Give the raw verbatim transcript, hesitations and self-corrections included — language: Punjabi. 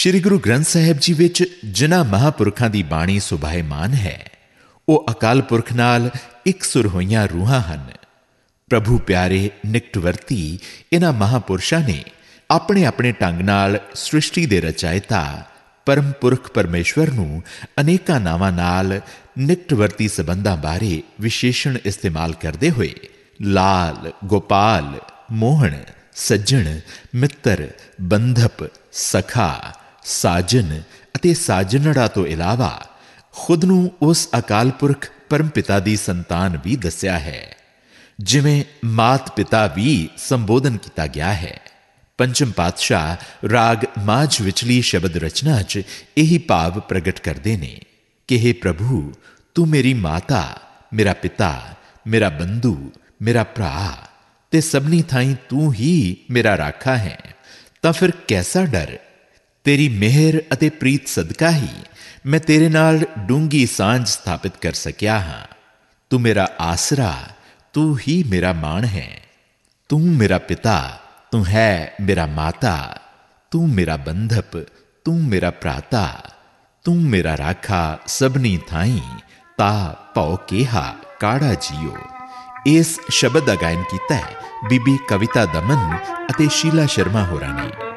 ਸ਼੍ਰੀ ਗੁਰੂ ਗ੍ਰੰਥ ਸਾਹਿਬ ਜੀ ਵਿੱਚ ਜਿਨ੍ਹਾਂ ਮਹਾਂਪੁਰਖਾਂ ਦੀ ਬਾਣੀ ਸੁਭਾਇਮਾਨ ਹੈ, ਉਹ ਅਕਾਲ ਪੁਰਖ ਨਾਲ ਇਕਸੁਰ ਹੋਈਆਂ ਰੂਹਾਂ ਹਨ। ਪ੍ਰਭੂ ਪਿਆਰੇ ਨਿਕਟਵਰਤੀ ਇਹਨਾਂ ਮਹਾਂਪੁਰਸ਼ਾਂ ਨੇ ਆਪਣੇ ਆਪਣੇ ਢੰਗ ਨਾਲ ਸ੍ਰਿਸ਼ਟੀ ਦੇ ਰਚਾਇਤਾ ਪਰਮ ਪੁਰਖ ਪਰਮੇਸ਼ਵਰ ਨੂੰ ਅਨੇਕਾਂ ਨਾਵਾਂ ਨਾਲ ਨਿਕਟਵਰਤੀ ਸੰਬੰਧਾਂ ਬਾਰੇ ਵਿਸ਼ੇਸ਼ਣ ਇਸਤੇਮਾਲ ਕਰਦੇ ਹੋਏ ਲਾਲ, ਗੋਪਾਲ, ਮੋਹਣ, ਸੱਜਣ, ਮਿੱਤਰ, ਬੰਧਪ, ਸਖਾ, ਸਾਜਨ ਅਤੇ ਸਾਜਨੜਾ ਤੋਂ ਇਲਾਵਾ ਖੁਦ ਨੂੰ ਉਸ ਅਕਾਲ ਪੁਰਖ ਪਰਮ ਪਿਤਾ ਦੀ ਸੰਤਾਨ ਵੀ ਦੱਸਿਆ ਹੈ, ਜਿਵੇਂ ਮਾਤ ਪਿਤਾ ਵੀ ਸੰਬੋਧਨ ਕੀਤਾ ਗਿਆ ਹੈ। ਪੰਚਮ ਪਾਤਸ਼ਾਹ ਰਾਗ ਮਾਝ ਵਿਚਲੀ ਸ਼ਬਦ ਰਚਨਾ 'ਚ ਇਹੀ ਭਾਵ ਪ੍ਰਗਟ ਕਰਦੇ ਨੇ ਕਿ ਹੇ ਪ੍ਰਭੂ, ਤੂੰ ਮੇਰੀ ਮਾਤਾ, ਮੇਰਾ ਪਿਤਾ, ਮੇਰਾ ਬੰਧੂ, ਮੇਰਾ ਭਰਾ ਤੇ ਸਭਨੀ ਥਾਈਂ ਤੂੰ ਹੀ ਮੇਰਾ ਰਾਖਾ ਹੈ। ਤਾਂ ਫਿਰ ਕੈਸਾ ਡਰ? ਤੇਰੀ ਮਿਹਰ ਅਤੇ ਪ੍ਰੀਤ ਸਦਕਾ ਹੀ ਮੈਂ ਤੇਰੇ ਨਾਲ ਡੂੰਗੀ ਸਾਂਝ ਸਥਾਪਿਤ ਕਰ ਸਕਿਆ ਹਾਂ। ਤੂੰ ਮੇਰਾ ਆਸਰਾ, ਤੂੰ ਹੀ ਮੇਰਾ ਮਾਣ ਹੈ। ਤੂੰ ਮੇਰਾ ਪਿਤਾ, ਤੂੰ ਹੈ ਮੇਰਾ ਮਾਤਾ, ਤੂੰ ਮੇਰਾ ਬੰਧਪ, ਤੂੰ ਮੇਰਾ ਭਰਾਤਾ, ਤੂੰ ਮੇਰਾ ਰਾਖਾ ਸਭਨੀ ਥਾਈਂ, ਤਾ ਭਉ ਕੇਹਾ ਕਾੜਾ ਜੀਓ। ਇਸ ਸ਼ਬਦ ਦਾ ਗਾਇਨ ਕੀਤਾ ਹੈ ਬੀਬੀ ਕਵਿਤਾ ਦਮਨ ਅਤੇ ਸ਼ੀਲਾ ਸ਼ਰਮਾ ਹੋਰਾਂ ਨੇ।